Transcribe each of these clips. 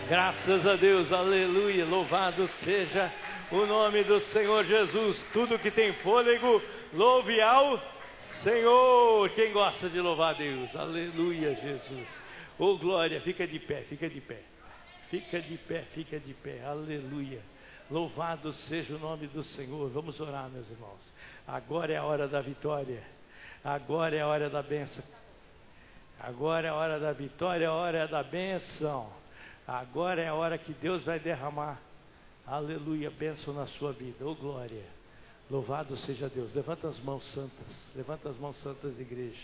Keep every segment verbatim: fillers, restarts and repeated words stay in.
Graças a Deus, aleluia, louvado seja o nome do Senhor Jesus. Tudo que tem fôlego, louve ao Senhor. Quem gosta de louvar a Deus? Aleluia, Jesus. Oh, glória, fica de pé, fica de pé. Fica de pé, fica de pé, aleluia. Louvado seja o nome do Senhor. Vamos orar, meus irmãos. Agora é a hora da vitória. Agora é a hora da bênção. Agora é a hora da vitória, é a hora da bênção. Agora é a hora que Deus vai derramar, aleluia, bênção na sua vida. Oh, glória. Louvado seja Deus. Levanta as mãos santas. Levanta as mãos santas da igreja.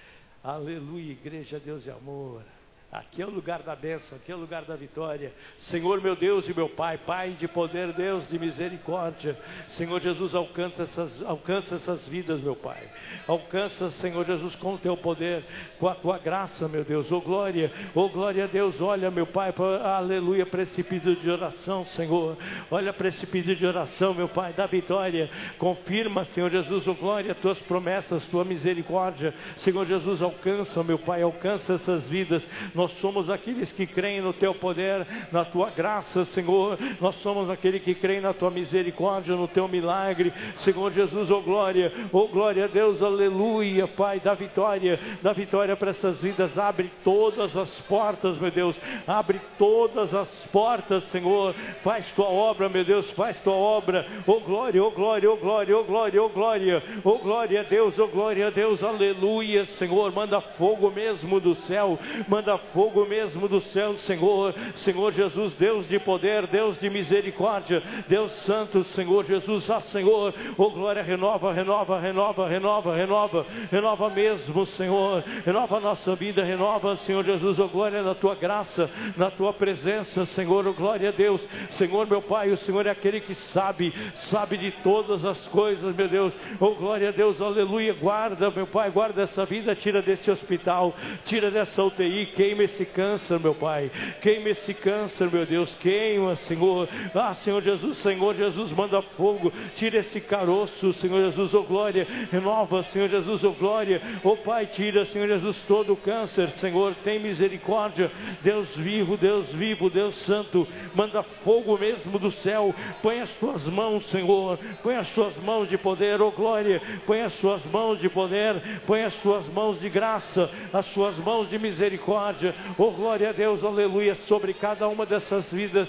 Aleluia, igreja, Deus de amor. Aqui é o lugar da bênção, aqui é o lugar da vitória. Senhor, meu Deus e meu Pai, Pai de poder, Deus de misericórdia. Senhor Jesus, alcança essas, alcança essas vidas, meu Pai. Alcança, Senhor Jesus, com o teu poder, com a tua graça, meu Deus. Oh, glória, oh, glória a Deus. Olha, meu Pai, pra, aleluia, para esse pedido de oração, Senhor. Olha para esse pedido de oração, meu Pai, da vitória. Confirma, Senhor Jesus, oh, glória, tuas promessas, tua misericórdia. Senhor Jesus, alcança, meu Pai, alcança essas vidas. Nós somos aqueles que creem no teu poder, na tua graça, Senhor. Nós somos aqueles que creem na tua misericórdia, no teu milagre, Senhor Jesus. Oh, glória, oh, glória a Deus, aleluia, Pai, da vitória, da vitória para essas vidas. Abre todas as portas, meu Deus, abre todas as portas, Senhor. Faz tua obra, meu Deus, faz tua obra. Oh, glória, oh, glória, oh, glória, oh, glória, oh, glória, oh, glória a Deus, oh, glória a Deus, aleluia, Senhor. Manda fogo mesmo do céu, manda fogo mesmo do céu, Senhor. Senhor Jesus, Deus de poder, Deus de misericórdia, Deus santo, Senhor Jesus. Ah, Senhor, oh, glória, renova, renova, renova, renova, renova, renova mesmo, Senhor. Renova a nossa vida, renova, Senhor Jesus, oh, glória, na tua graça, na tua presença, Senhor, oh, glória a Deus. Senhor, meu Pai, o Senhor é aquele que sabe, sabe de todas as coisas, meu Deus. Oh, glória a Deus, aleluia. Guarda, meu Pai, guarda essa vida, tira desse hospital, tira dessa U T I, queima esse câncer, meu Pai, queima esse câncer, meu Deus, queima, Senhor. Ah, Senhor Jesus, Senhor Jesus, manda fogo, tira esse caroço, Senhor Jesus, oh, glória, renova, Senhor Jesus, oh, glória, oh, Pai, tira, Senhor Jesus, todo o câncer, Senhor, tem misericórdia, Deus vivo, Deus vivo, Deus santo, manda fogo mesmo do céu. Põe as tuas mãos, Senhor, põe as tuas mãos de poder, oh, glória, põe as tuas mãos de poder, põe as tuas mãos de graça, as tuas mãos de misericórdia, oh, glória a Deus, aleluia, sobre cada uma dessas vidas,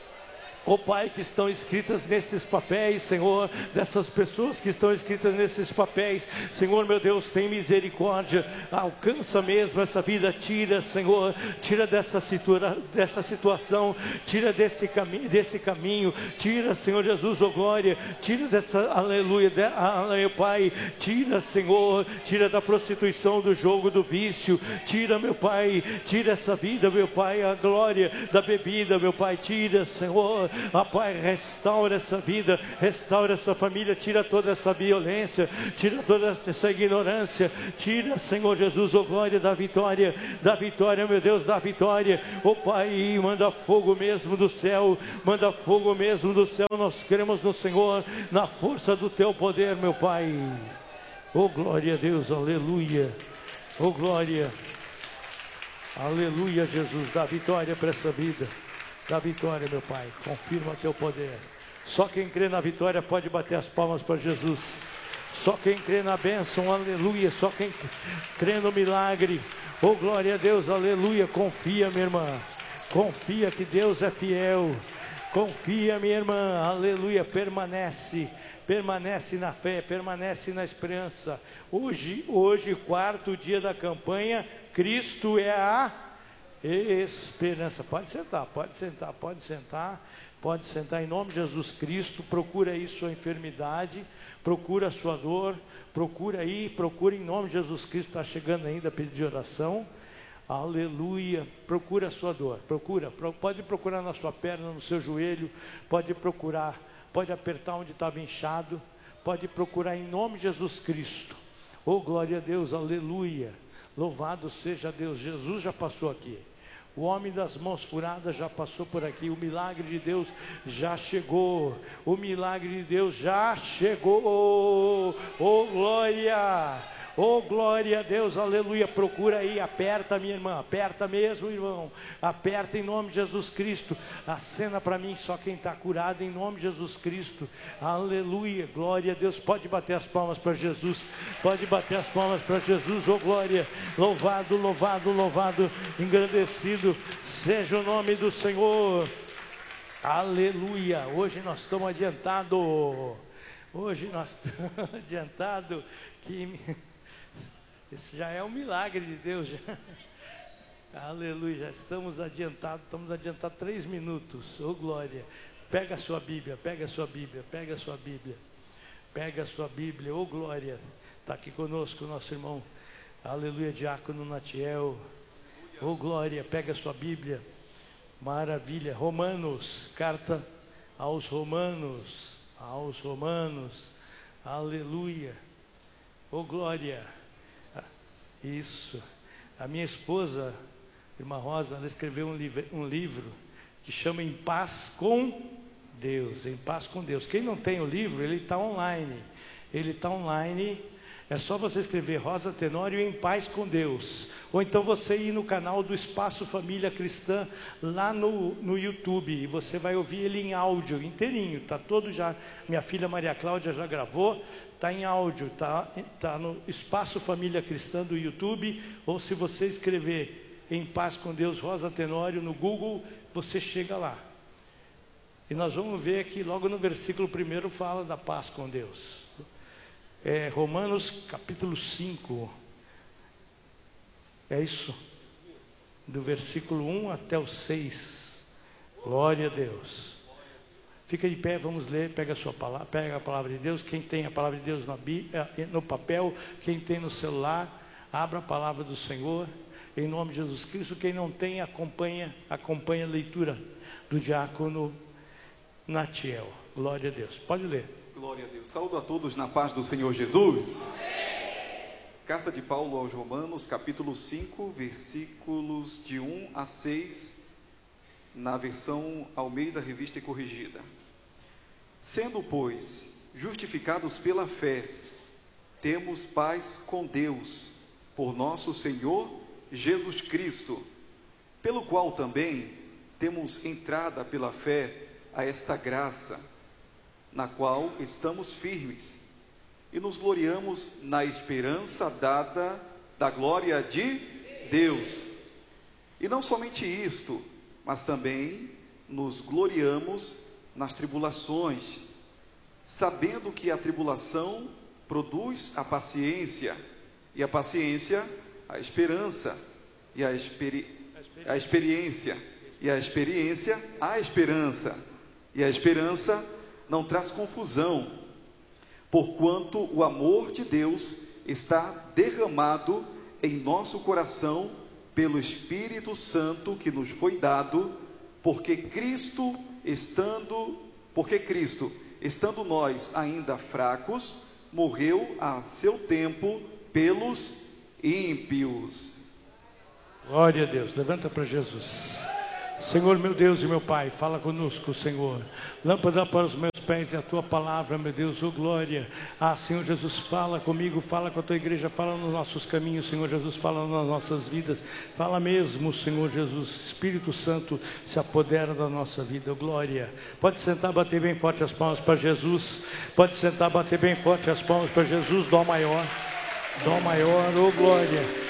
oh, Pai, que estão escritas nesses papéis, Senhor, dessas pessoas que estão escritas nesses papéis, Senhor, meu Deus, tem misericórdia, alcança mesmo essa vida, tira, Senhor, tira dessa, situa dessa situação, tira desse caminho, desse caminho, tira, Senhor Jesus, oh, glória, tira dessa, aleluia, de, aleluia, Pai, tira, Senhor, tira da prostituição, do jogo, do vício, tira, meu Pai, tira essa vida, meu Pai, a glória da bebida, meu Pai, tira, Senhor. Ah, Pai, restaura essa vida, restaura essa família, tira toda essa violência, tira toda essa ignorância, tira, Senhor Jesus, oh, glória da vitória, da vitória, meu Deus, da vitória, oh, Pai, manda fogo mesmo do céu, manda fogo mesmo do céu. Nós queremos no Senhor, na força do teu poder, meu Pai. Oh, glória a Deus, aleluia, oh, glória, aleluia, Jesus, dá vitória para essa vida. Da vitória, meu Pai, confirma teu poder. Só quem crê na vitória pode bater as palmas para Jesus. Só quem crê na bênção, aleluia. Só quem crê no milagre, oh, glória a Deus, aleluia. Confia, minha irmã, confia que Deus é fiel. Confia, minha irmã, aleluia. Permanece, permanece na fé, permanece na esperança. Hoje, hoje, quarto dia da campanha, Cristo é a esperança. Pode sentar, pode sentar, pode sentar, pode sentar em nome de Jesus Cristo. Procura aí sua enfermidade, procura a sua dor, procura aí, procura em nome de Jesus Cristo. Está chegando ainda a pedir de oração, aleluia. Procura a sua dor, procura, pode procurar na sua perna, no seu joelho, pode procurar, pode apertar onde estava inchado, pode procurar em nome de Jesus Cristo. Oh, glória a Deus, aleluia. Louvado seja Deus. Jesus já passou aqui. O homem das mãos furadas já passou por aqui. O milagre de Deus já chegou. O milagre de Deus já chegou. Oh, glória! Oh, glória a Deus, aleluia. Procura aí, aperta, minha irmã, aperta mesmo, irmão. Aperta em nome de Jesus Cristo. Acena para mim só quem está curado em nome de Jesus Cristo. Aleluia, glória a Deus. Pode bater as palmas para Jesus. Pode bater as palmas para Jesus. Oh, glória. Louvado, louvado, louvado, engrandecido seja o nome do Senhor. Aleluia. Hoje nós estamos adiantados. Hoje nós estamos adiantados. Que... Isso já é um milagre de Deus. Já. Aleluia, já estamos adiantados, estamos adiantados três minutos. Oh, glória. Pega a sua Bíblia, pega a sua Bíblia, pega a sua Bíblia. Pega a sua Bíblia, oh, glória. Está aqui conosco o nosso irmão, aleluia, diácono Natiel. Oh, glória, pega a sua Bíblia. Maravilha. Romanos, carta aos Romanos, aos Romanos. Aleluia. Oh, glória. Isso. A minha esposa, irmã Rosa, ela escreveu um livro, um livro que chama Em Paz com Deus. Em Paz com Deus. Quem não tem o livro, ele está online. Ele está online. É só você escrever Rosa Tenório Em Paz com Deus. Ou então você ir no canal do Espaço Família Cristã, lá no, no YouTube. E você vai ouvir ele em áudio, inteirinho. Está todo já. Minha filha Maria Cláudia já gravou. Está em áudio, está tá no Espaço Família Cristã do YouTube, ou se você escrever Em Paz com Deus, Rosa Tenório, no Google, você chega lá. E nós vamos ver que logo no versículo primeiro fala da paz com Deus. É Romanos capítulo cinco. É isso? Do versículo um até o seis. Glória a Deus. Fica de pé, vamos ler, pega a sua palavra, pega a palavra de Deus. Quem tem a palavra de Deus no, no papel, quem tem no celular, abra a palavra do Senhor, em nome de Jesus Cristo. Quem não tem, acompanha, acompanha a leitura do diácono Natiel. Glória a Deus. Pode ler. Glória a Deus. Saúdo a todos na paz do Senhor Jesus. Carta de Paulo aos Romanos, capítulo cinco, versículos de um a seis, na versão Almeida Revista e Corrigida. Sendo, pois, justificados pela fé, temos paz com Deus, por nosso Senhor Jesus Cristo, pelo qual também temos entrada pela fé a esta graça, na qual estamos firmes, e nos gloriamos na esperança dada da glória de Deus. E não somente isto, mas também nos gloriamos nas tribulações, sabendo que a tribulação produz a paciência, e a paciência a esperança, e a, experi a experiência, e a experiência a esperança, e a esperança não traz confusão, porquanto o amor de Deus está derramado em nosso coração pelo Espírito Santo que nos foi dado, porque Cristo estando, porque Cristo, estando nós ainda fracos, morreu a seu tempo pelos ímpios. Glória a Deus. Levanta para Jesus. Senhor, meu Deus e meu Pai, fala conosco, Senhor. Lâmpada para os meus pés e a tua palavra, meu Deus, oh glória. Ah, Senhor Jesus, fala comigo, fala com a tua igreja, fala nos nossos caminhos, Senhor Jesus, fala nas nossas vidas. Fala mesmo, Senhor Jesus. Espírito Santo se apodera da nossa vida, oh glória. Pode sentar, bater bem forte as palmas para Jesus. Pode sentar, bater bem forte as palmas para Jesus. Dó maior, dó maior, oh glória.